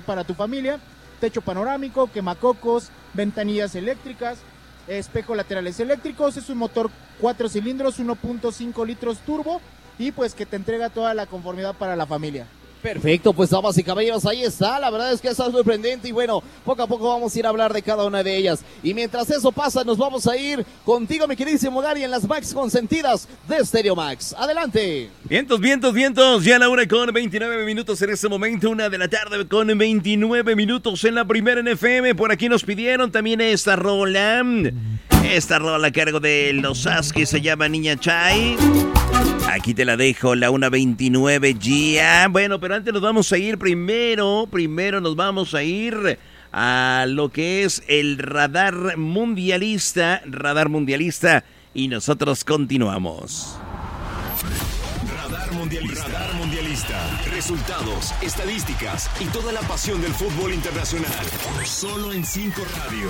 para tu familia. Techo panorámico, quemacocos, ventanillas eléctricas, espejos laterales eléctricos. Es un motor 4 cilindros, 1.5 litros turbo, y pues que te entrega toda la conformidad para la familia. Perfecto, pues damas y caballeros, ahí está, la verdad es que está sorprendente y bueno, poco a poco vamos a ir a hablar de cada una de ellas. Y mientras eso pasa, nos vamos a ir contigo, mi queridísimo Gary, en las Max consentidas de Stereo Max. Adelante. Vientos, vientos, vientos, ya la 1:29 en este momento, 1:29 en la primera en FM. Por aquí nos pidieron también esta rola a cargo de los As, que se llama Niña Chai. Aquí te la dejo, la 1:29 ya. Bueno, pero antes nos vamos a ir primero nos vamos a ir a lo que es el radar mundialista, y nosotros continuamos. Radar mundialista. Resultados, estadísticas y toda la pasión del fútbol internacional. Solo en 5 Radio.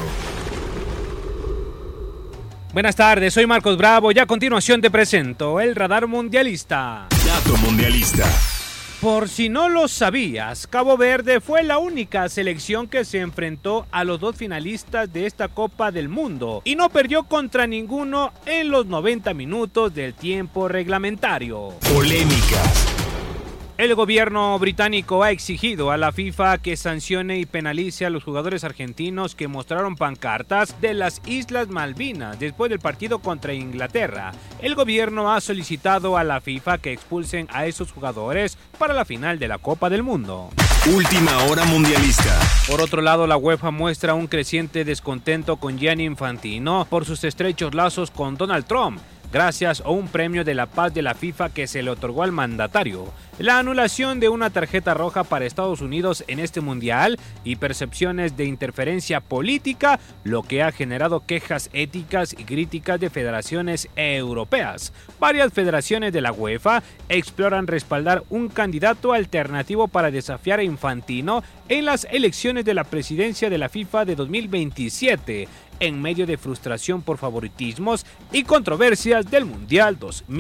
Buenas tardes, soy Marcos Bravo y a continuación te presento el Radar Mundialista. Dato mundialista. Por si no lo sabías, Cabo Verde fue la única selección que se enfrentó a los 2 finalistas de esta Copa del Mundo y no perdió contra ninguno en los 90 minutos del tiempo reglamentario. Polémicas. El gobierno británico ha exigido a la FIFA que sancione y penalice a los jugadores argentinos que mostraron pancartas de las Islas Malvinas después del partido contra Inglaterra. El gobierno ha solicitado a la FIFA que expulsen a esos jugadores para la final de la Copa del Mundo. Última hora mundialista. Por otro lado, la UEFA muestra un creciente descontento con Gianni Infantino por sus estrechos lazos con Donald Trump, gracias a un premio de la paz de la FIFA que se le otorgó al mandatario. La anulación de una tarjeta roja para Estados Unidos en este mundial y percepciones de interferencia política, lo que ha generado quejas éticas y críticas de federaciones europeas. Varias federaciones de la UEFA exploran respaldar un candidato alternativo para desafiar a Infantino en las elecciones de la presidencia de la FIFA de 2027, en medio de frustración por favoritismos y controversias del Mundial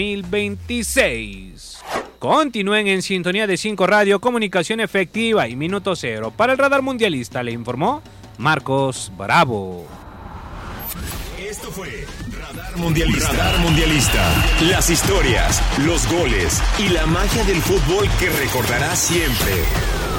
2026. Continúen en sintonía de 5 Radio, comunicación efectiva y minuto cero. Para el Radar Mundialista le informó Marcos Bravo. Esto fue Radar Mundialista. Las historias, los goles y la magia del fútbol que recordarás siempre.